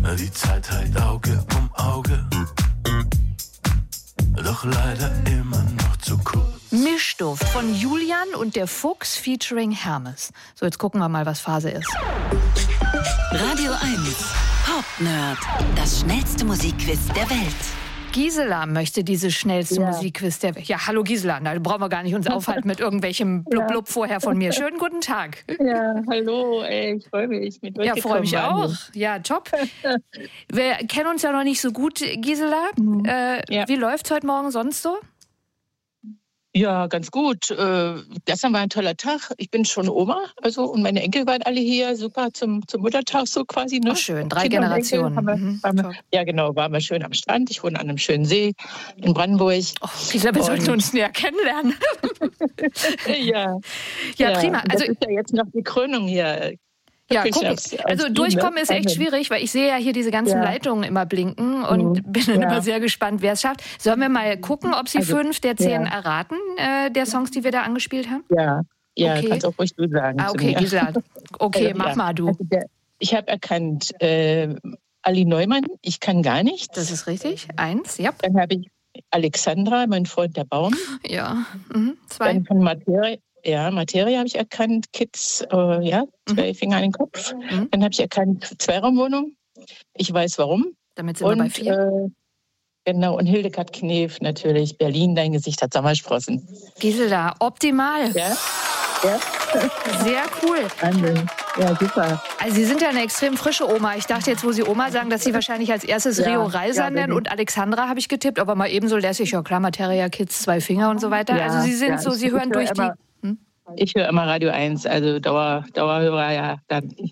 Die Zeit halt Auge um Auge, doch leider immer noch zu kurz. Mischduft von Julian und der Fuchs featuring Hermes. So, jetzt gucken wir mal, was Phase ist. Radio 1, Hauptnerd, das schnellste Musikquiz der Welt. Gisela möchte dieses schnellste Musikquiz der Welt. Ja, hallo Gisela, da brauchen wir gar nicht uns aufhalten mit irgendwelchem Blub-Blub vorher von mir. Schönen guten Tag. Ja, hallo, ich freue mich. Mit ja, freue mich auch. Ja, top. Wir kennen uns ja noch nicht so gut, Gisela. Wie läuft's heute Morgen sonst so? Ja, ganz gut. Gestern war ein toller Tag. Ich bin schon Oma, und meine Enkel waren alle hier. Super zum Muttertag so quasi. Ne? Oh, schön, 3 Generationen. Ja, genau, waren wir schön am Strand. Ich wohne an einem schönen See in Brandenburg. Oh, Gisela, wir sollten uns näher kennenlernen. Ja, prima. Das ist ja jetzt noch die Krönung hier. Ja, gucken. Also durchkommen ist echt schwierig, weil ich sehe ja hier diese ganzen Leitungen immer blinken und bin dann immer sehr gespannt, wer es schafft. Sollen wir mal gucken, ob Sie 5 der 10 erraten, der Songs, die wir da angespielt haben? Ja, okay. Kannst auch ruhig du sagen. Okay, Gisela. Okay, mach mal du. Ich habe erkannt Ali Neumann, Ich kann gar nichts. Das ist richtig. 1, ja. Dann habe ich Alexandra, Mein Freund der Baum. Ja. 2. Dann von Materie habe ich erkannt, Kids, 2 Finger an den Kopf. Dann habe ich erkannt, Zweiraumwohnung. Ich weiß warum. Damit sind wir bei 4. Genau, und Hildegard Knef natürlich. Berlin, dein Gesicht hat Sommersprossen. Gisela, optimal. Ja. Sehr cool. Wahnsinn. Ja, super. Also Sie sind ja eine extrem frische Oma. Ich dachte jetzt, wo Sie Oma sagen, dass Sie wahrscheinlich als erstes Rio Reiser nennen und Alexandra habe ich getippt, aber mal ebenso lässig. Ja klar, Materia, Kids, 2 Finger und so weiter. Ja, also Sie sind Sie hören durch die... Ich höre immer Radio 1, also Dauerhörer, dann